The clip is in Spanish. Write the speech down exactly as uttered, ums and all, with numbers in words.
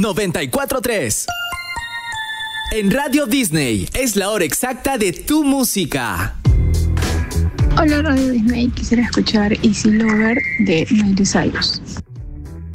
noventa y cuatro punto tres. En Radio Disney es la hora exacta de tu música. Hola Radio Disney, quisiera escuchar Easy Lover de Miley Cyrus.